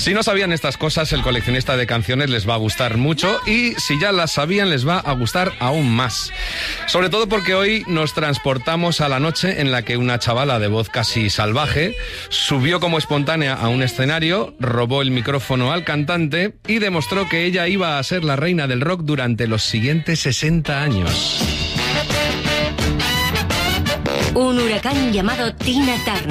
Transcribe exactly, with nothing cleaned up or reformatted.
Si no sabían estas cosas, el coleccionista de canciones les va a gustar mucho y si ya las sabían les va a gustar aún más. Sobre todo porque hoy nos transportamos a la noche en la que una chavala de voz casi salvaje subió como espontánea a un escenario, robó el micrófono al cantante y demostró que ella iba a ser la reina del rock durante los siguientes sesenta años. Un huracán llamado Tina Turner